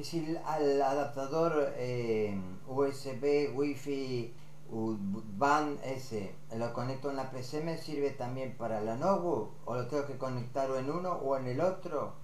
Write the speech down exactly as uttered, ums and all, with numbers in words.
Y si el- al adaptador eh, U S B, Wi-Fi, U- WAN ese, lo conecto en la P C, ¿me sirve también para la notebook? ¿O lo tengo que conectar o en uno o en el otro?